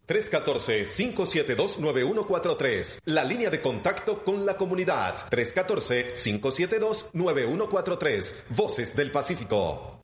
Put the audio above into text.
314-572-9143. La línea de contacto con la comunidad. 314-572-9143. Voces del Pacífico.